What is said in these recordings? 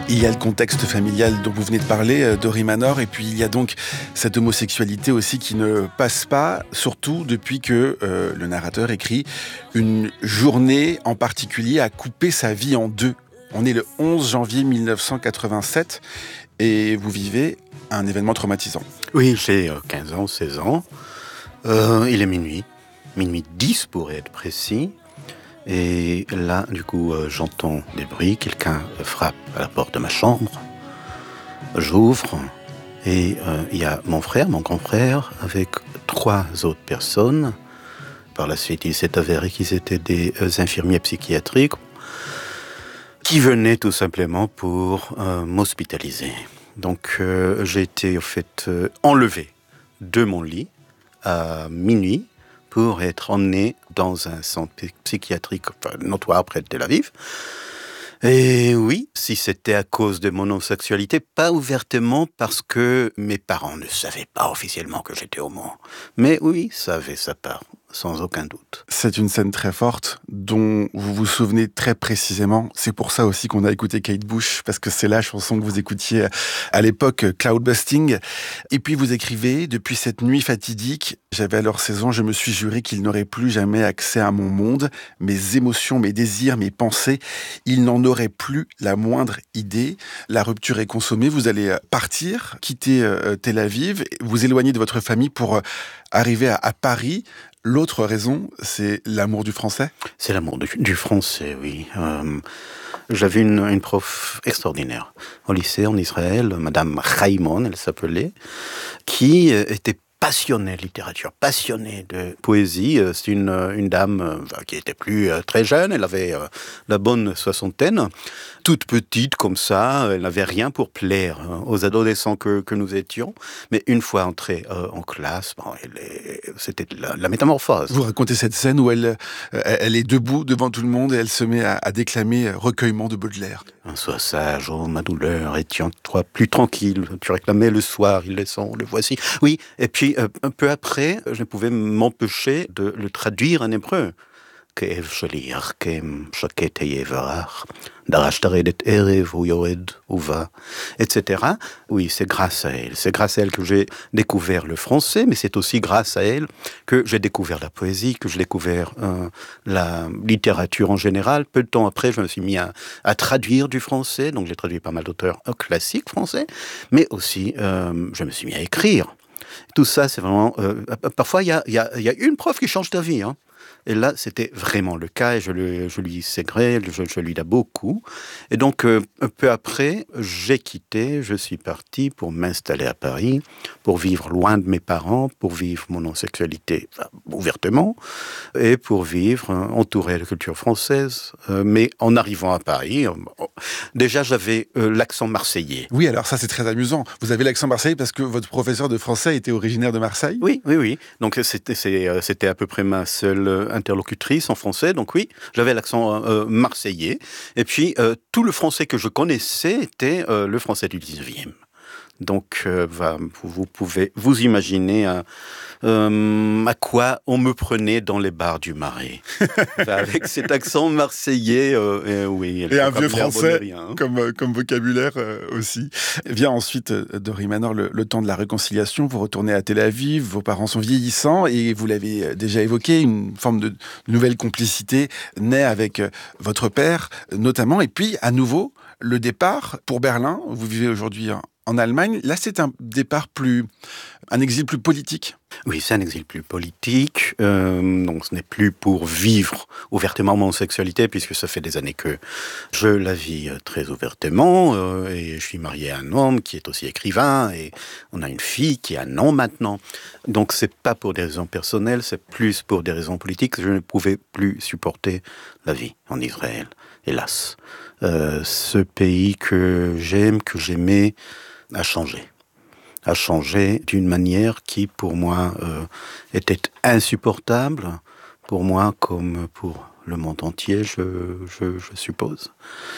Il y a le contexte familial dont vous venez de parler, Dory Manor, et puis il y a donc cette homosexualité aussi qui ne passe pas, surtout depuis que le narrateur écrit une journée en particulier a coupé sa vie en deux. On est le 11 janvier 1987 et vous vivez un événement traumatisant. Oui, j'ai 15 ans, 16 ans. Il est minuit 10 pour être précis. Et là, du coup, j'entends des bruits. Quelqu'un frappe à la porte de ma chambre. J'ouvre et il y a mon grand frère, avec 3 autres personnes. Par la suite, il s'est avéré qu'ils étaient des infirmiers psychiatriques qui venaient tout simplement pour m'hospitaliser. Donc, j'ai été en fait enlevé de mon lit à minuit pour être emmené dans un centre psychiatrique notoire près de Tel Aviv. Et oui, si c'était à cause de mon homosexualité, pas ouvertement parce que mes parents ne savaient pas officiellement que j'étais homo. Mais oui, ça avait sa part, sans aucun doute. C'est une scène très forte dont vous vous souvenez très précisément. C'est pour ça aussi qu'on a écouté Kate Bush, parce que c'est la chanson que vous écoutiez à l'époque, Cloudbusting. Et puis vous écrivez, depuis cette nuit fatidique, j'avais alors 16 ans, je me suis juré qu'il n'aurait plus jamais accès à mon monde, mes émotions, mes désirs, mes pensées. Il n'en aurait plus la moindre idée. La rupture est consommée, vous allez partir, quitter Tel Aviv, vous éloigner de votre famille pour arriver à Paris. L'autre raison, c'est l'amour du français ? C'est l'amour du français, oui. J'avais une prof extraordinaire au lycée en Israël, Madame Raimon, elle s'appelait, qui était passionnée de littérature, passionnée de poésie. C'est une dame qui était plus très jeune, elle avait la bonne soixantaine, toute petite comme ça, elle n'avait rien pour plaire aux adolescents que nous étions. Mais une fois entrée en classe, c'était la métamorphose. Vous racontez cette scène où elle est debout devant tout le monde et elle se met à déclamer recueillement de Baudelaire. Sois sage, oh ma douleur, et tiens-toi plus tranquille. Tu réclamais le soir, il descend, le voici. Oui, et puis un peu après, je ne pouvais m'empêcher de le traduire en hébreu. כאב שלי יחכם, שקט היה ורח, דרש לרדת ערב, הוא יורד ובא, etc. Oui, c'est grâce à elle. C'est grâce à elle que j'ai découvert le français, mais c'est aussi grâce à elle que j'ai découvert la poésie, que j'ai découvert la littérature en général. Peu de temps après, je me suis mis à traduire du français, donc j'ai traduit pas mal d'auteurs classiques français, mais aussi je me suis mis à écrire. Tout ça, c'est vraiment... parfois, il y a une prof qui change ta vie, hein. Et là, c'était vraiment le cas, et je lui ségrais, je lui dois beaucoup. Et donc, un peu après, j'ai quitté, je suis parti pour m'installer à Paris, pour vivre loin de mes parents, pour vivre mon homosexualité ouvertement, et pour vivre entouré de culture française. Mais en arrivant à Paris, déjà, j'avais l'accent marseillais. Oui, alors ça, c'est très amusant. Vous avez l'accent marseillais parce que votre professeur de français était originaire de Marseille ? Oui. Donc, c'était à peu près ma seule interlocutrice en français, donc oui, j'avais l'accent marseillais, et puis tout le français que je connaissais était le français du 19e. Donc vous pouvez vous imaginer à quoi on me prenait dans les bars du Marais. Avec cet accent marseillais, oui. Et un vieux français comme vocabulaire aussi. Vient ensuite, Dory Manor, le temps de la réconciliation. Vous retournez à Tel Aviv, vos parents sont vieillissants et vous l'avez déjà évoqué, une forme de nouvelle complicité naît avec votre père notamment. Et puis, à nouveau, le départ pour Berlin. Vous vivez aujourd'hui en Allemagne. Là, c'est un exil plus politique. Oui, c'est un exil plus politique. Donc, ce n'est plus pour vivre ouvertement mon sexualité, puisque ça fait des années que je la vis très ouvertement. Et je suis marié à un homme qui est aussi écrivain, et on a une fille qui a un an maintenant. Donc, c'est pas pour des raisons personnelles, c'est plus pour des raisons politiques. Je ne pouvais plus supporter la vie en Israël, hélas. Ce pays que j'aime, que j'aimais, a changé d'une manière qui, pour moi, était insupportable, pour moi comme pour le monde entier, je suppose.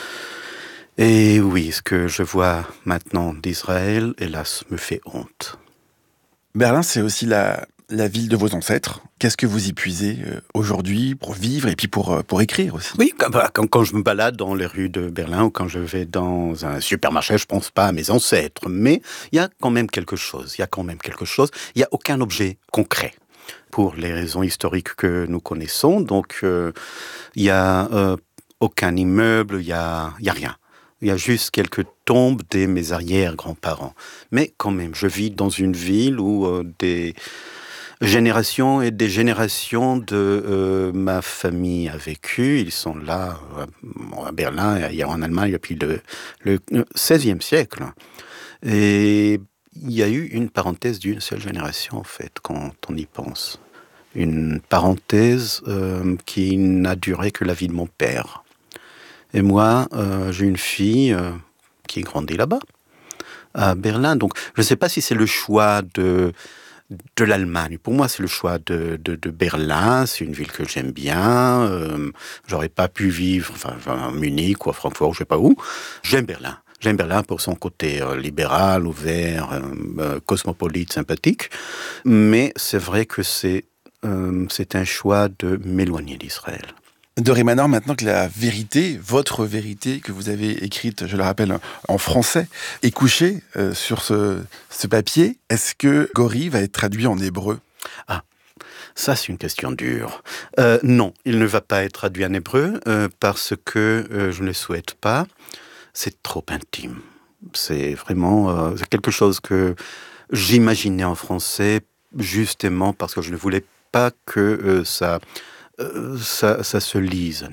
Et oui, ce que je vois maintenant d'Israël, hélas, me fait honte. Berlin, c'est aussi la la ville de vos ancêtres. Qu'est-ce que vous y puisez aujourd'hui pour vivre et puis pour écrire aussi? Oui, quand je me balade dans les rues de Berlin ou quand je vais dans un supermarché, je pense pas à mes ancêtres. Mais il y a quand même quelque chose. Il n'y a aucun objet concret pour les raisons historiques que nous connaissons. Donc, il y a aucun immeuble, il y a rien. Il y a juste quelques tombes de mes arrière-grands-parents. Mais quand même, je vis dans une ville où des générations et des générations de ma famille a vécu. Ils sont là, à Berlin, et en Allemagne, depuis le XVIe siècle. Et il y a eu une parenthèse d'une seule génération, en fait, quand on y pense. Une parenthèse qui n'a duré que la vie de mon père. Et moi, j'ai une fille qui grandit là-bas, à Berlin. Donc, je ne sais pas si c'est le choix de l'Allemagne. Pour moi, c'est le choix de Berlin. C'est une ville que j'aime bien. J'aurais pas pu vivre à Munich ou à Francfort, je sais pas où. J'aime Berlin. J'aime Berlin pour son côté libéral, ouvert, cosmopolite, sympathique. Mais c'est vrai que c'est un choix de m'éloigner d'Israël. Doré Manor, maintenant que la vérité, votre vérité que vous avez écrite, je le rappelle, en français, est couchée sur ce papier, est-ce que Gori va être traduit en hébreu? Ah, ça c'est une question dure. Non, il ne va pas être traduit en hébreu parce que je ne le souhaite pas. C'est trop intime. C'est vraiment c'est quelque chose que j'imaginais en français justement parce que je ne voulais pas que ça se lise.